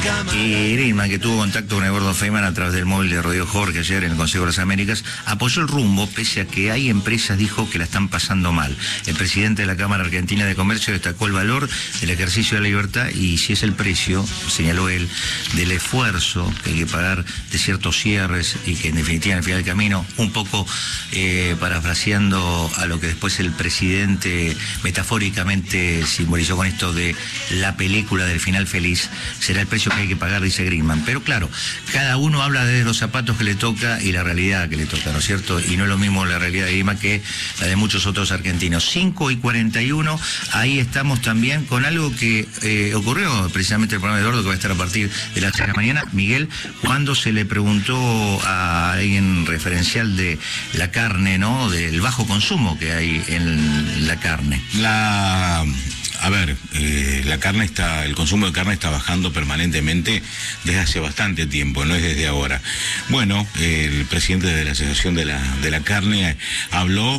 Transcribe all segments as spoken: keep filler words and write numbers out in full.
Y Greenman, que tuvo contacto con Eduardo Feynman a través del móvil de Rodrigo Jorge ayer en el Consejo de las Américas, apoyó el rumbo pese a que hay empresas, dijo, que la están pasando mal. El presidente de la Cámara Argentina de Comercio destacó el valor del ejercicio de la libertad y si es el precio, señaló él, del esfuerzo que hay que pagar de ciertos cierres y que en definitiva en el final del camino, un poco eh, parafraseando a lo que después el presidente metafóricamente simbolizó con esto de la película del final feliz, será el precio que hay que pagar, dice Greenman. Pero claro, cada uno habla de los zapatos que le toca y la realidad que le toca, ¿no es cierto? Y no es lo mismo la realidad de Greenman que la de muchos otros argentinos. cinco y cuarenta y uno, ahí estamos también con algo que eh, ocurrió precisamente en el programa de Eduardo, que va a estar a partir de las tres de la mañana. Miguel, cuando se le preguntó a alguien referencial de la carne, ¿no? Del bajo consumo que hay en la carne. La... A ver, eh, la carne está, el consumo de carne está bajando permanentemente desde hace bastante tiempo, no es desde ahora. Bueno, eh, el presidente de la Asociación de la, de la Carne habló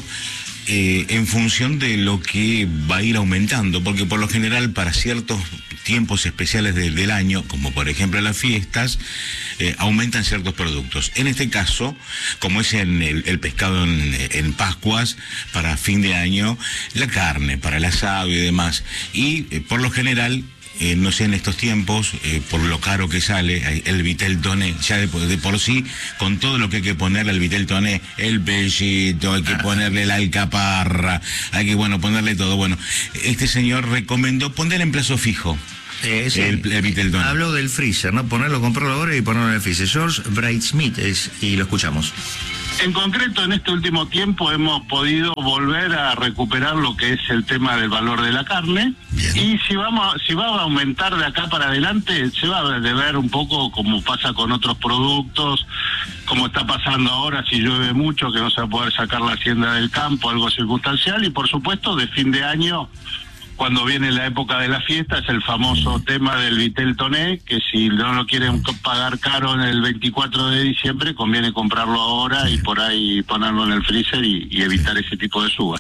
eh, en función de lo que va a ir aumentando, porque por lo general para ciertos tiempos especiales de, del año, como por ejemplo las fiestas, eh, aumentan ciertos productos. En este caso, como es en el, el pescado en, en Pascuas, para fin de año, la carne, para el asado y demás. Y eh, por lo general, Eh, no sé, en estos tiempos, eh, por lo caro que sale, el vitel toné, ya de, de por sí, con todo lo que hay que ponerle al vitel toné, el pellito, hay que ponerle la alcaparra, hay que, bueno, ponerle todo. Bueno, este señor recomendó poner en plazo fijo. Eh, sí, el, el vitel toné. Habló del freezer, ¿no? Ponerlo, comprarlo ahora y ponerlo en el freezer. George Bright-Smith es, y lo escuchamos. En concreto, en este último tiempo hemos podido volver a recuperar lo que es el tema del valor de la carne. Bien. Y si vamos, si va a aumentar de acá para adelante, se va a deber un poco como pasa con otros productos, como está pasando ahora, si llueve mucho, que no se va a poder sacar la hacienda del campo, algo circunstancial, y por supuesto de fin de año, cuando viene la época de la fiesta, es el famoso tema del vitel toné, que si no lo quieren pagar caro en el veinticuatro de diciembre, conviene comprarlo ahora y por ahí ponerlo en el freezer y, y evitar ese tipo de subas.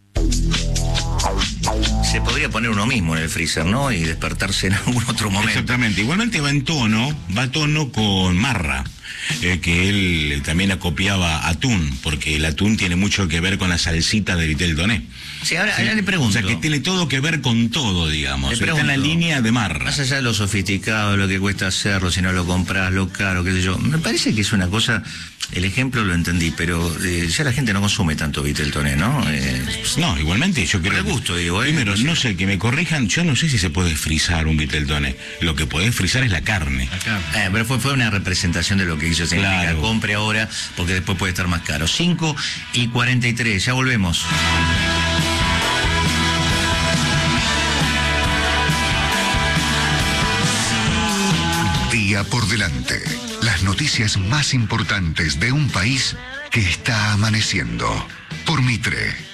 Se podría poner uno mismo en el freezer, ¿no? Y despertarse en algún otro momento. Exactamente. Igualmente va en tono, va a tono con Marra, eh, que él también acopiaba atún, porque el atún tiene mucho que ver con la salsita de vitel toné. Sí, ahora, sí. ahora le pregunto. O sea, que tiene todo que ver con todo, digamos. Le pregunto, está en la línea de Marra. Más allá de lo sofisticado, lo que cuesta hacerlo, si no lo compras, lo caro, qué sé yo. Me parece que es una cosa... El ejemplo lo entendí, pero eh, ya la gente no consume tanto vitel toné, ¿no? Eh, no, igualmente yo creo... Por el gusto, digo, ¿eh? Primero, no sé, que me corrijan, yo no sé si se puede frizar un vitel toné. Lo que puede frizar es la carne. La carne. Eh, pero fue, fue una representación de lo que hizo. Significa, claro. Compre ahora, porque después puede estar más caro. cinco y cuarenta y tres, ya volvemos. Día por delante. Las noticias más importantes de un país que está amaneciendo. Por Mitre.